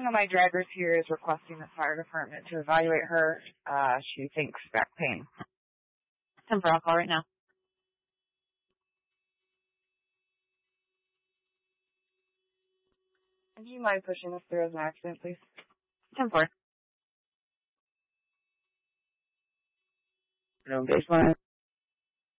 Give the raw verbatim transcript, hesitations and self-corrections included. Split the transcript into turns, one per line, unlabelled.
one of my drivers here is requesting the fire department to evaluate her. Uh, she thinks back pain.
ten four, I'll call right now.
Do you mind pushing this through as an accident, please?
ten four.
No baseline.